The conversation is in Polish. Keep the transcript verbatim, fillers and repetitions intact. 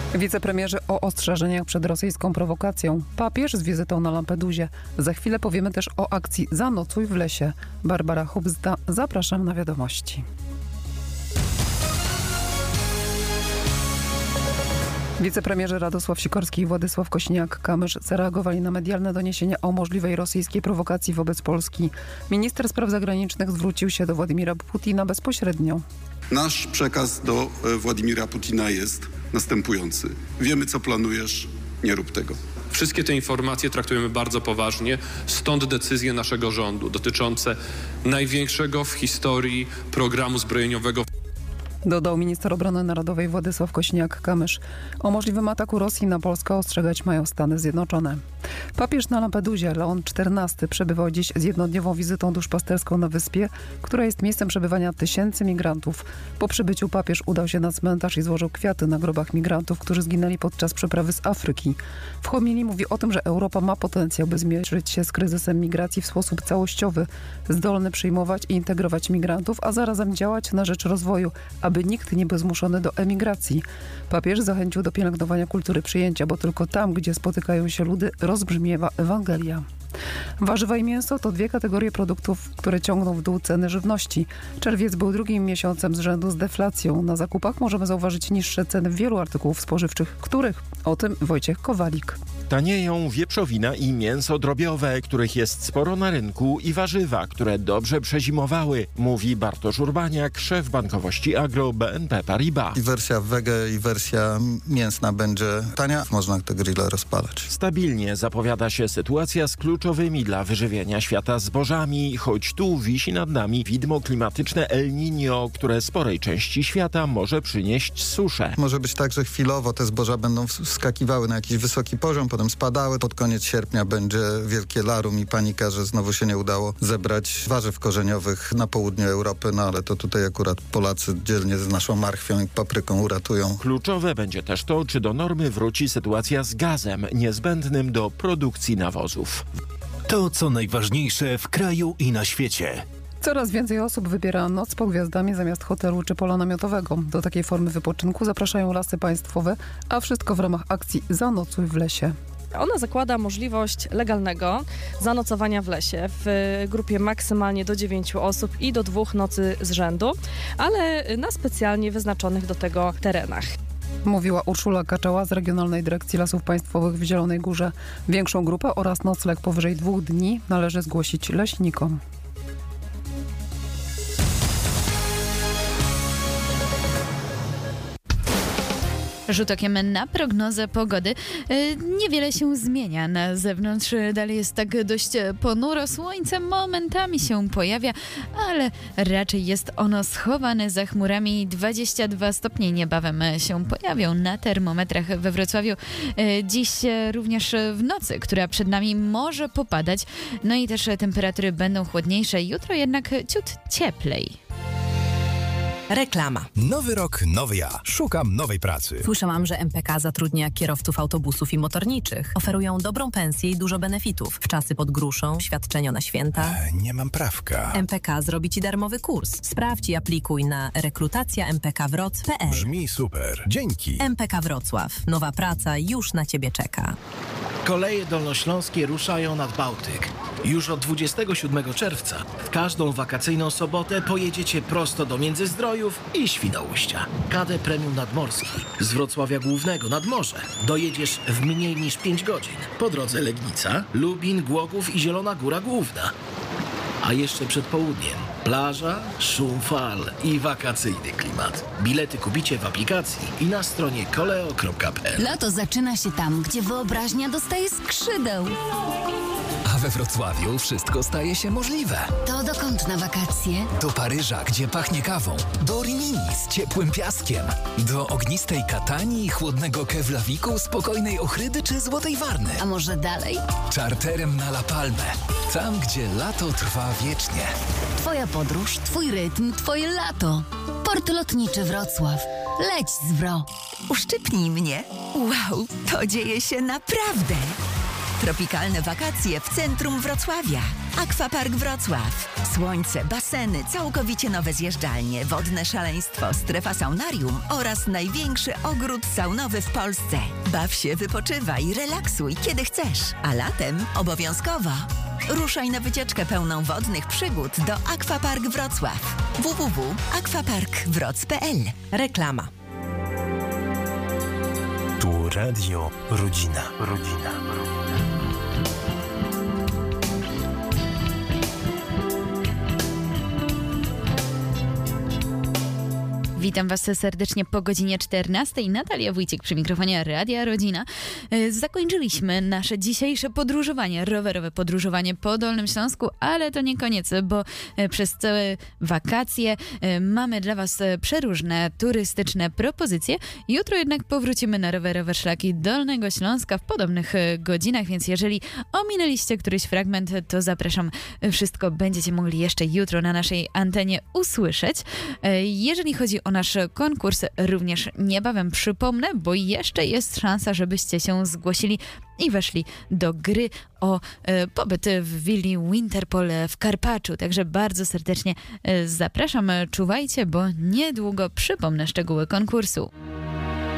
Wicepremierzy o ostrzeżeniach przed rosyjską prowokacją. Papież z wizytą na Lampedusie. Za chwilę powiemy też o akcji Zanocuj w lesie. Barbara Hubzda, zapraszam na wiadomości. Wicepremierzy Radosław Sikorski i Władysław Kosiniak-Kamysz zareagowali na medialne doniesienia o możliwej rosyjskiej prowokacji wobec Polski. Minister spraw zagranicznych zwrócił się do Władimira Putina bezpośrednio. Nasz przekaz do Władimira Putina jest następujący. Wiemy, co planujesz, nie rób tego. Wszystkie te informacje traktujemy bardzo poważnie, stąd decyzje naszego rządu dotyczące największego w historii programu zbrojeniowego. Dodał minister obrony narodowej Władysław Kosiniak-Kamysz. O możliwym ataku Rosji na Polskę ostrzegać mają Stany Zjednoczone. Papież na Lampedusie, Leon czternasty, przebywał dziś z jednodniową wizytą duszpasterską na wyspie, która jest miejscem przebywania tysięcy migrantów. Po przybyciu papież udał się na cmentarz i złożył kwiaty na grobach migrantów, którzy zginęli podczas przeprawy z Afryki. W homilii mówi o tym, że Europa ma potencjał, by zmierzyć się z kryzysem migracji w sposób całościowy, zdolny przyjmować i integrować migrantów, a zarazem działać na rzecz rozwoju, aby nikt nie był zmuszony do emigracji. Papież zachęcił do pielęgnowania kultury przyjęcia, bo tylko tam, gdzie spotykają się ludy, rozbrzmiewa Ewangelia. Warzywa i mięso to dwie kategorie produktów, które ciągną w dół ceny żywności. Czerwiec był drugim miesiącem z rzędu z deflacją. Na zakupach możemy zauważyć niższe ceny wielu artykułów spożywczych. Których? O tym Wojciech Kowalik. Tanieją wieprzowina i mięso drobiowe, których jest sporo na rynku, i warzywa, które dobrze przezimowały, mówi Bartosz Urbaniak, szef bankowości Agro B N P Paribas. I wersja wege, i wersja mięsna będzie tania. Można te grille rozpalać. Stabilnie zapowiada się sytuacja z kluczowymi dla wyżywienia świata zbożami, choć tu wisi nad nami widmo klimatyczne El Niño, które sporej części świata może przynieść suszę. Może być tak, że chwilowo te zboża będą wskakiwały na jakiś wysoki poziom, potem spadały. Pod koniec sierpnia będzie wielkie larum i panika, że znowu się nie udało zebrać warzyw korzeniowych na południu Europy, no ale to tutaj akurat Polacy dzielnie z naszą marchwią i papryką uratują. Kluczowe będzie też to, czy do normy wróci sytuacja z gazem niezbędnym do produkcji nawozów. To, co najważniejsze w kraju i na świecie. Coraz więcej osób wybiera noc pod gwiazdami zamiast hotelu czy pola namiotowego. Do takiej formy wypoczynku zapraszają Lasy Państwowe, a wszystko w ramach akcji Zanocuj w lesie. Ona zakłada możliwość legalnego zanocowania w lesie w grupie maksymalnie do dziewięciu osób i do dwóch nocy z rzędu, ale na specjalnie wyznaczonych do tego terenach. Mówiła Urszula Kaczała z Regionalnej Dyrekcji Lasów Państwowych w Zielonej Górze. Większą grupę oraz nocleg powyżej dwóch dni należy zgłosić leśnikom. Rzut okiem na prognozę pogody. Niewiele się zmienia na zewnątrz. Dalej jest tak dość ponuro. Słońce momentami się pojawia, ale raczej jest ono schowane za chmurami. dwadzieścia dwa stopnie niebawem się pojawią na termometrach we Wrocławiu. Dziś również w nocy, która przed nami, może popadać. No i też temperatury będą chłodniejsze. Jutro jednak ciut cieplej. Reklama. Nowy rok, nowy ja. Szukam nowej pracy. Słyszałam, że M P K zatrudnia kierowców autobusów i motorniczych. Oferują dobrą pensję i dużo benefitów. W czasy pod gruszą, świadczenia na święta. E, nie mam prawka. M P K zrobi Ci darmowy kurs. Sprawdź i aplikuj na rekrutacja m p k wroc kropka p l. Brzmi super. Dzięki. M P K Wrocław. Nowa praca już na Ciebie czeka. Koleje dolnośląskie ruszają nad Bałtyk. Już od dwudziestego siódmego czerwca w każdą wakacyjną sobotę pojedziecie prosto do Międzyzdrojów i Świnoujścia. K D Premium Nadmorski z Wrocławia Głównego nad morze dojedziesz w mniej niż pięć godzin. Po drodze Legnica, Lubin, Głogów i Zielona Góra Główna. A jeszcze przed południem plaża, szum fal i wakacyjny klimat. Bilety kupicie w aplikacji i na stronie koleo kropka p l. Lato zaczyna się tam, gdzie wyobraźnia dostaje skrzydeł. A we Wrocławiu wszystko staje się możliwe. To dokąd na wakacje? Do Paryża, gdzie pachnie kawą. Do Rimini z ciepłym piaskiem. Do ognistej Katanii, chłodnego Keflaviku, spokojnej Ochrydy czy Złotej Warny. A może dalej? Czarterem na La Palmę. Tam, gdzie lato trwa wiecznie. Twoja podróż, twój rytm, twoje lato. Port Lotniczy Wrocław. Leć z Wro. Uszczypnij mnie. Wow, to dzieje się naprawdę. Tropikalne wakacje w centrum Wrocławia. Aquapark Wrocław. Słońce, baseny, całkowicie nowe zjeżdżalnie, wodne szaleństwo, strefa saunarium oraz największy ogród saunowy w Polsce. Baw się, wypoczywaj, relaksuj kiedy chcesz. A latem obowiązkowo ruszaj na wycieczkę pełną wodnych przygód do Aquapark Wrocław. w w w kropka aquapark wroc kropka p l. Reklama. Tu Radio Rodzina. Rodzina. Witam Was serdecznie po godzinie czternastej. Natalia Wójcik przy mikrofonie Radia Rodzina. Zakończyliśmy nasze dzisiejsze podróżowanie, rowerowe podróżowanie po Dolnym Śląsku, ale to nie koniec, bo przez całe wakacje mamy dla Was przeróżne turystyczne propozycje. Jutro jednak powrócimy na rowerowe szlaki Dolnego Śląska w podobnych godzinach, więc jeżeli ominęliście któryś fragment, to zapraszam. Wszystko będziecie mogli jeszcze jutro na naszej antenie usłyszeć. Jeżeli chodzi o nasz konkurs, również niebawem przypomnę, bo jeszcze jest szansa, żebyście się zgłosili i weszli do gry o e, pobyt w willi Winterpol w Karpaczu. Także bardzo serdecznie e, zapraszam. Czuwajcie, bo niedługo przypomnę szczegóły konkursu.